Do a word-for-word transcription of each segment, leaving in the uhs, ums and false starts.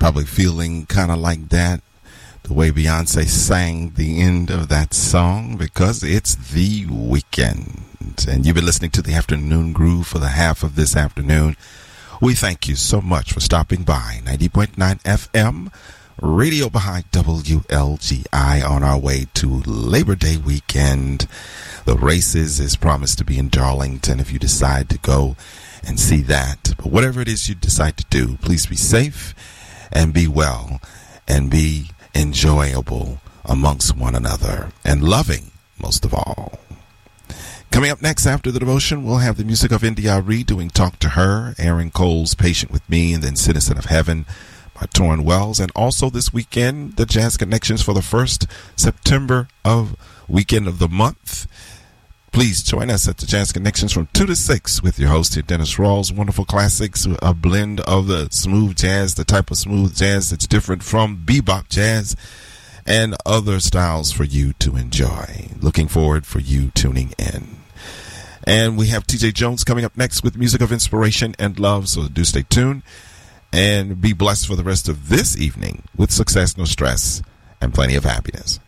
Probably feeling kind of like that, the way Beyonce sang the end of that song, because it's the weekend. And you've been listening to the Afternoon Groove for the half of this afternoon. We thank you so much for stopping by. ninety point nine F M, Radio Baha'i W L G I, on our way to Labor Day weekend. The races is promised to be in Darlington if you decide to go and see that. But whatever it is you decide to do, please be safe and be well and be enjoyable amongst one another and loving most of all. Coming up next after the devotion, we'll have the music of India Reed doing Talk to Her, Aaron Cole's Patient with Me, and then Citizen of Heaven by Torrin Wells. And also this weekend, the Jazz Connections for the first September of weekend of the month. Please join us at the Jazz Connections from two to six with your host here, Dennis Rawls. Wonderful classics, a blend of the smooth jazz, the type of smooth jazz that's different from bebop jazz, and other styles for you to enjoy. Looking forward for you tuning in. And we have T J Jones coming up next with music of inspiration and love, so do stay tuned and be blessed for the rest of this evening with success, no stress, and plenty of happiness.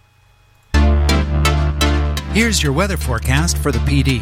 Here's your weather forecast for the P D.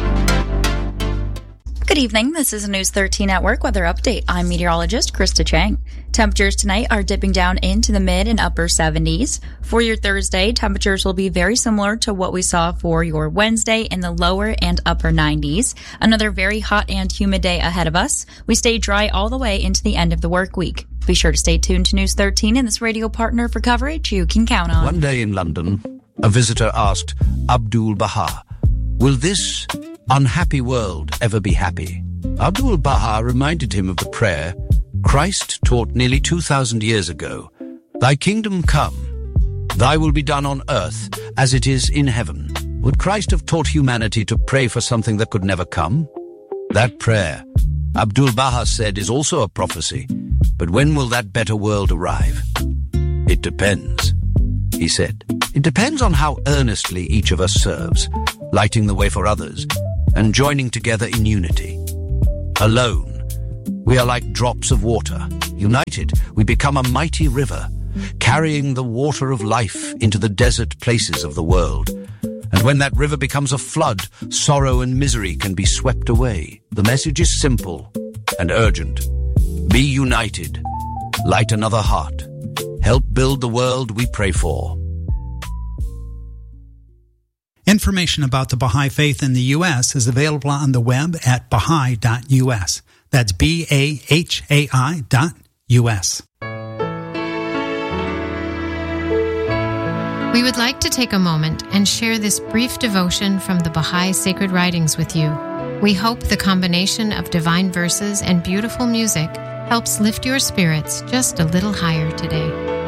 Good evening. This is a News thirteen Network weather update. I'm meteorologist Krista Chang. Temperatures tonight are dipping down into the mid and upper seventies. For your Thursday, temperatures will be very similar to what we saw for your Wednesday in the lower and upper nineties. Another very hot and humid day ahead of us. We stay dry all the way into the end of the work week. Be sure to stay tuned to News thirteen and this radio partner for coverage you can count on. One day in London, a visitor asked Abdul Baha, "Will this unhappy world ever be happy?" Abdul Baha reminded him of the prayer Christ taught nearly two thousand years ago. "Thy kingdom come, thy will be done on earth as it is in heaven." Would Christ have taught humanity to pray for something that could never come? That prayer, Abdul Baha said, is also a prophecy. But when will that better world arrive? It depends, he said. It depends on how earnestly each of us serves, lighting the way for others, and joining together in unity. Alone, we are like drops of water. United, we become a mighty river, carrying the water of life into the desert places of the world. And when that river becomes a flood, sorrow and misery can be swept away. The message is simple and urgent. Be united. Light another heart. Help build the world we pray for. Information about the Baha'i Faith in the U S is available on the web at baha'i dot U S. That's B A H A I dot U S. We would like to take a moment and share this brief devotion from the Baha'i Sacred Writings with you. We hope the combination of divine verses and beautiful music helps lift your spirits just a little higher today.